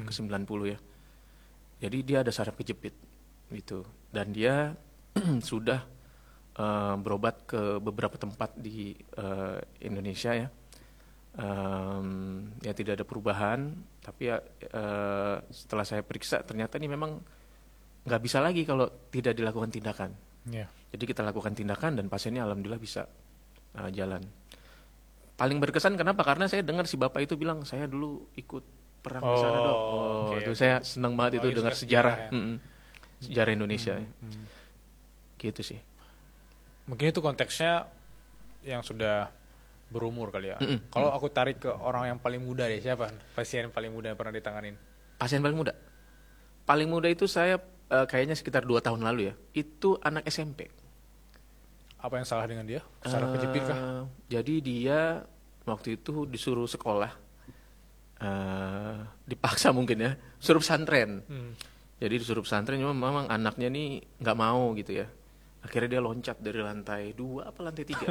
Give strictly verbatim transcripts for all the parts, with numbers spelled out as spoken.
hmm. ke sembilan puluh ya. Jadi dia ada saraf kejepit gitu. Dan dia sudah uh, berobat ke beberapa tempat di uh, Indonesia ya. Um, ya tidak ada perubahan, tapi ya, uh, setelah saya periksa ternyata ini memang nggak bisa lagi kalau tidak dilakukan tindakan. Yeah. Jadi kita lakukan tindakan dan pasiennya alhamdulillah bisa uh, jalan. Paling berkesan kenapa? Karena saya dengar si bapak itu bilang saya dulu ikut perang oh, di sana dok. Oh, okay, itu okay. saya senang banget oh, itu dengar sejarah, ya. mm-mm, sejarah Indonesia. Hmm, ya. hmm. Gitu sih. Mungkin itu konteksnya yang sudah berumur kali ya. Mm-mm. Kalau aku tarik ke orang yang paling muda deh, siapa pasien paling muda yang pernah ditanganin? Pasien paling muda? Paling muda itu saya uh, kayaknya sekitar dua tahun lalu ya. Itu anak S M P. Apa yang salah dengan dia? Saraf kejepit kah? Uh, jadi dia waktu itu disuruh sekolah. Uh, dipaksa mungkin ya. Suruh pesantren. Hmm. Jadi disuruh pesantren, cuma memang anaknya nih nggak mau gitu ya. Akhirnya dia loncat dari lantai dua apa lantai tiga.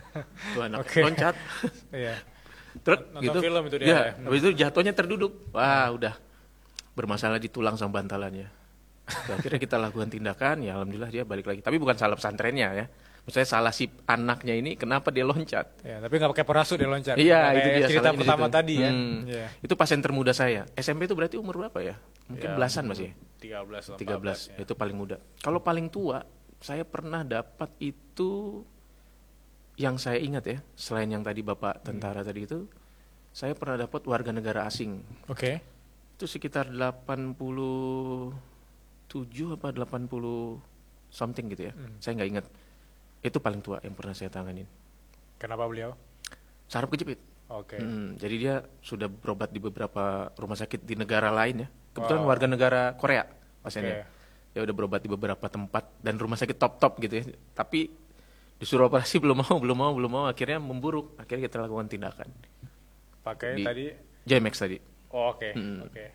Tuh anak okay. loncat. Iya. Terus nonton gitu. Film itu dia. Ya, ya. habis itu jatuhnya terduduk. Wah, udah bermasalah di tulang sama bantalannya. Akhirnya kita lakukan tindakan, ya alhamdulillah dia balik lagi. Tapi bukan salah pesantrennya ya. Maksudnya salah si anaknya ini kenapa dia loncat. Ya, tapi nggak pakai parasut dia loncat. Iya, itu dia cerita pertama situ. tadi ya. Hmm. Yeah. Itu pasien termuda saya. S M P itu berarti umur berapa ya? Mungkin ya, belasan masih. tiga belas lah. tiga belas, ya. Itu paling muda. Kalau paling tua, saya pernah dapat itu yang saya ingat ya, selain yang tadi Bapak tentara hmm. tadi itu, saya pernah dapat warga negara asing. Oke. Okay. Itu sekitar delapan puluh tujuh apa delapan puluh something gitu ya. Hmm. Saya nggak ingat. Itu paling tua yang pernah saya tanganin. Kenapa beliau? Saraf kejepit. Oke. Okay. Hmm, jadi dia sudah berobat di beberapa rumah sakit di negara lain ya. Kebetulan wow. warga negara Korea pasiennya. Okay. Dia udah berobat di beberapa tempat dan rumah sakit top-top gitu ya. Tapi disuruh operasi belum mau, belum mau, belum mau. Akhirnya memburuk. Akhirnya kita lakukan tindakan. Pakai di tadi? J M X tadi. Oh, oke. Okay. Hmm. Oke. Okay.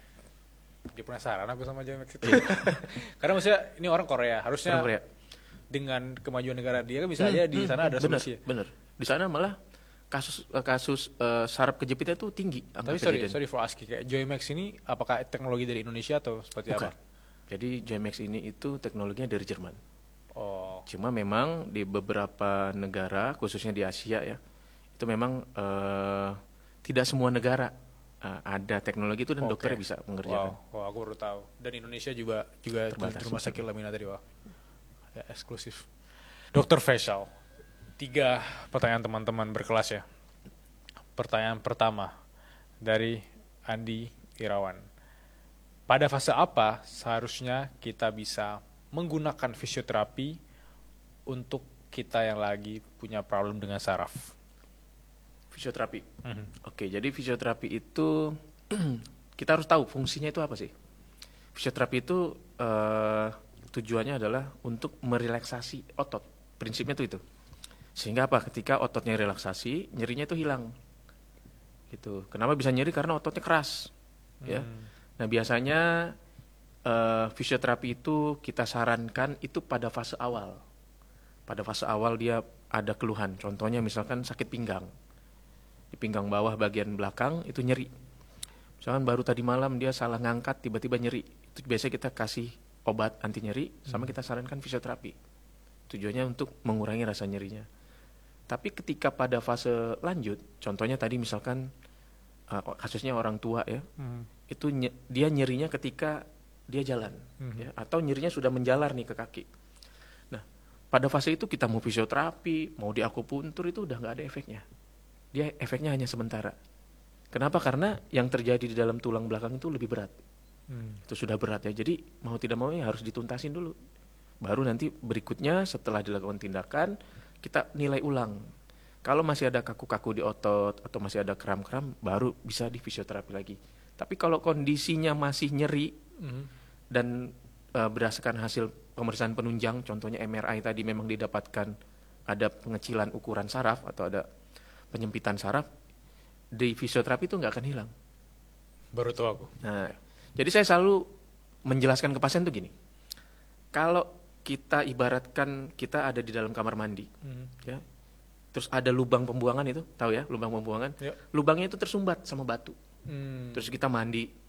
Dia penasaran aku sama J M X itu. Karena maksudnya ini orang Korea. Harusnya orang Korea. Dengan kemajuan negara dia kan bisa hmm, aja di sana hmm, ada solusi. Bener, bener. Di sana malah kasus kasus uh, saraf kejepitnya itu tinggi. Tapi sorry, sorry for asking. Kayak J M X ini apakah teknologi dari Indonesia atau seperti Bukan. apa? Jadi J M X ini itu teknologinya dari Jerman. Oh. Cuma memang di beberapa negara, khususnya di Asia ya, itu memang uh, tidak semua negara uh, ada teknologi itu dan okay. dokternya bisa mengerjakan. Wow. wow, aku baru tahu. Dan Indonesia juga juga terbatas rumah sakit Lamina tadi, wah. Ya, eksklusif. Dokter Faisal, tiga pertanyaan teman-teman berkelas ya. Pertanyaan pertama dari Andi Irawan. Pada fase apa seharusnya kita bisa menggunakan fisioterapi untuk kita yang lagi punya problem dengan saraf? Fisioterapi. Mm-hmm. Oke, jadi fisioterapi itu kita harus tahu fungsinya itu apa sih. Fisioterapi itu uh, tujuannya adalah untuk merelaksasi otot. Prinsipnya itu itu. Sehingga apa? Ketika ototnya relaksasi, nyerinya itu hilang. Gitu. Kenapa bisa nyeri? Karena ototnya keras. Mm. Ya. Nah biasanya uh, fisioterapi itu kita sarankan itu pada fase awal. Pada fase awal dia ada keluhan. Contohnya misalkan sakit pinggang. Di pinggang bawah bagian belakang itu nyeri. Misalkan baru tadi malam dia salah ngangkat tiba-tiba nyeri. Itu biasanya kita kasih obat anti nyeri sama kita sarankan fisioterapi. Tujuannya untuk mengurangi rasa nyerinya. Tapi ketika pada fase lanjut, contohnya tadi misalkan uh, kasusnya orang tua ya. Hmm. Itu ny- dia nyerinya ketika dia jalan mm-hmm. ya, atau nyerinya sudah menjalar nih ke kaki. Nah, pada fase itu kita mau fisioterapi, mau diakupuntur itu udah nggak ada efeknya. Dia efeknya hanya sementara. Kenapa? Karena yang terjadi di dalam tulang belakang itu lebih berat. Mm. Itu sudah berat ya. Jadi mau tidak mau ya harus dituntasin dulu. Baru nanti berikutnya setelah dilakukan tindakan kita nilai ulang. Kalau masih ada kaku-kaku di otot atau masih ada kram-kram, baru bisa di fisioterapi lagi. Tapi kalau kondisinya masih nyeri mm-hmm. dan uh, berdasarkan hasil pemeriksaan penunjang, contohnya M R I tadi memang didapatkan ada pengecilan ukuran saraf atau ada penyempitan saraf, di fisioterapi itu nggak akan hilang. Baru tahu aku. Nah, jadi saya selalu menjelaskan ke pasien tuh gini, kalau kita ibaratkan kita ada di dalam kamar mandi, mm-hmm. ya, terus ada lubang pembuangan itu, tahu ya, lubang pembuangan, yep. Lubangnya itu tersumbat sama batu. Hmm. Terus kita mandi,